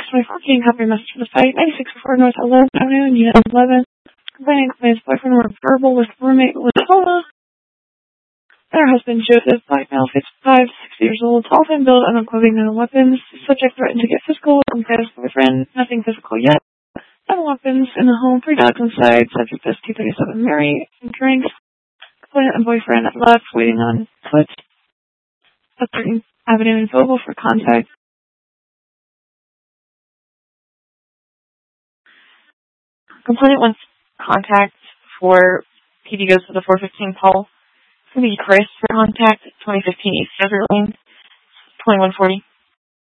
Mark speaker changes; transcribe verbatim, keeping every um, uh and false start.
Speaker 1: twenty-four, getting copy message for the site. ninety-six before North eleventh Avenue, Unit eleven. Complaining complains boyfriend were verbal with roommate Latola. And her husband Joseph, black male, fifty-five, sixty years old, tall, thin build, unknown clothing, no weapons. Subject threatened to get physical with his boyfriend. Nothing physical yet. No weapons in the home. Three dogs inside. Subject is two thirty-seven. Mary and drinks. Complainant and boyfriend have left, waiting on foot. At thirteenth Avenue in Vogel for contact.
Speaker 2: Complainant wants contact for P D goes to the four fifteen call. It's going to be Chris for contact, twenty fifteen East Desert Lane, twenty-one forty.